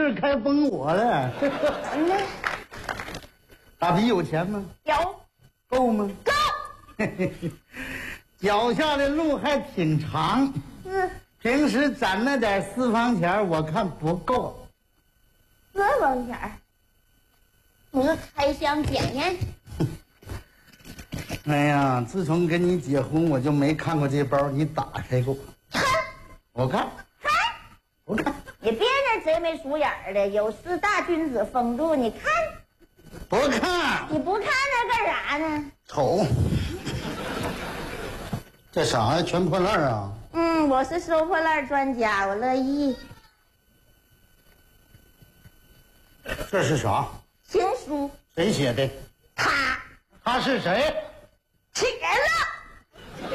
事开封我了。大皮有钱吗？ 有。 够吗？ 够。 脚下的路还挺长。平时攒那点私房钱，我看不够。 私房钱？你说开箱检验？ 哎呀，自从跟你结婚，我就没看过这包，你打开过。 看， 我看，我看。 你别那贼眉鼠眼的，有失大君子风度。你看， 不看。 你不看那干啥呢？ 丑。这啥呀？全破烂啊！ 我是收破烂专家，我乐意。 这是啥？ 情书。 谁写的？他是谁？ 钱了。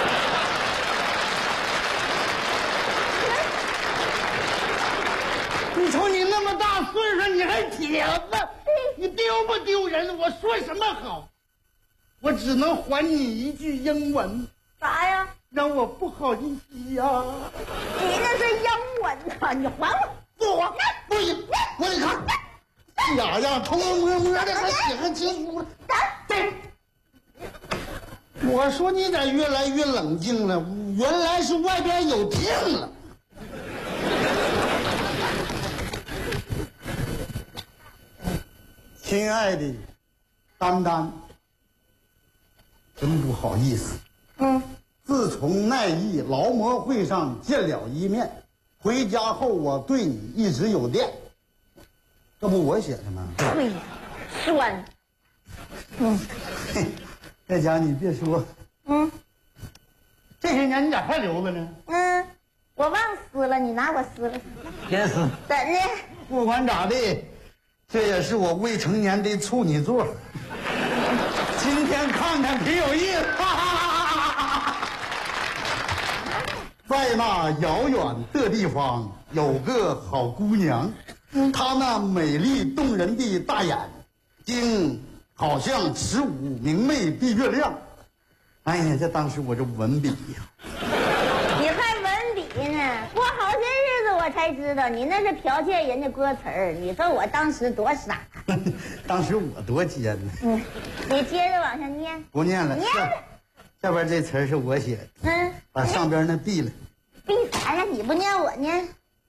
你瞅你那么大岁数，你还帖子，你丢不丢人？我说什么好？我只能还你一句英文。 啥呀？ 让我不好意思呀。 你那是英文啊！你还我！ 不还！不行！我得看。假呀，偷偷摸摸的还写个情书。我说你咋越来越冷静了？原来是外边有病了。亲爱的丹丹，真不好意思。自从奈义劳模会上见了一面，回家后我对你一直有恋。这不我写的吗？ 对，酸。 这家你别说，这些年你咋还留着呢？ 我忘撕了，你拿我撕了。 别撕。 怎的？ 不管咋的，这也是我未成年的处女座。今天看看挺有意思。在那遥远的地方，有个好姑娘，她那美丽动人的大眼睛，好像15明媚的月亮。哎呀，这当时我这文笔呀， 你还文笔呢？过好些日子我才知道，你那是剽窃人家歌词儿。你说我当时多傻。 当时我多尖呢。 你接着往下念。 不念了。 念。 下边这词是我写的。把上边那毙了。 毙啥呀？你不念我念。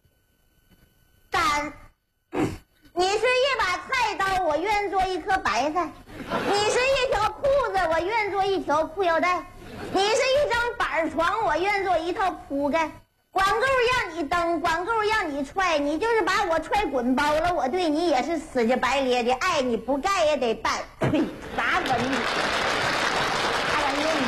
斩。你是一把菜刀，我愿做一颗白菜；你是一条裤子，我愿做一条裤腰带；你是一张板床，我愿做一套铺盖。管够让你蹬，管够让你踹，你就是把我踹滚包了，我对你也是死乞白咧的爱，你不盖也得办。呸！啥文你？啥玩意？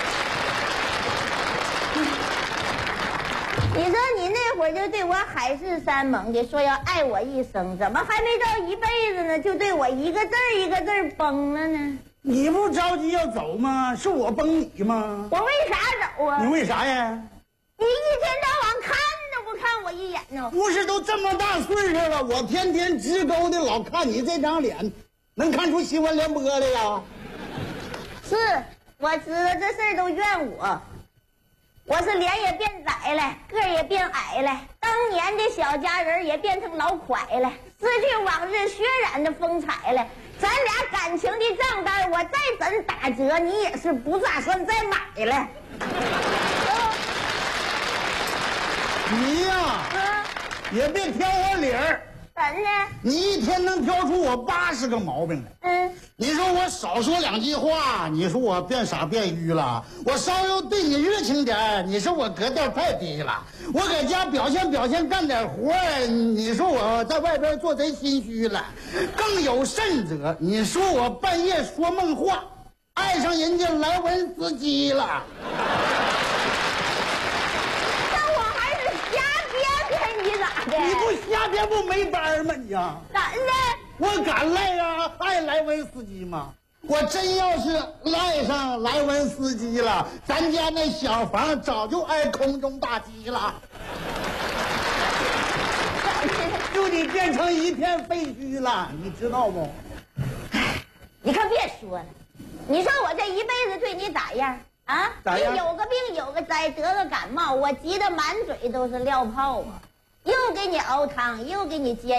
你说你那会儿就对我海誓山盟的说要爱我一生，怎么还没到一辈子呢？就对我一个字儿一个字儿崩了呢？ 你不着急要走吗？是我崩你吗？ 我为啥走啊？ 你为啥呀？ 你一天到晚看都不看我一眼呢？ 不是都这么大岁数了，我天天直勾的老看你这张脸，能看出新闻联播来呀？ 是，我知道这事儿都怨我。我是脸也变窄了，个儿也变矮了，当年的小家人也变成老蒯了，失去往日血染的风采了。咱俩感情的账单，我再怎打折，你也是不打算再买了。 你呀，也别挑我理儿。 怎的？ 你一天能挑出我80个毛病来。你说我少说2句话，你说我变傻变愚了；我稍微对你热情点，你说我格调太低了；我搁家表现表现干点活，你说我在外边做贼心虚了；更有甚者，你说我半夜说梦话，爱上人家莱文斯基了。你不瞎编不没班吗你呀？ 咋的？ 我敢赖上爱莱文斯基吗？我真要是赖上莱文斯基了，咱家那小房早就挨空中打击了，就得变成一片废墟了，你知道不？ 你可别说了，你说我这一辈子对你咋样啊？ 咋样？ 你有个病有个灾，得个感冒，我急得满嘴都是料泡啊！又给你熬汤，又给你煎。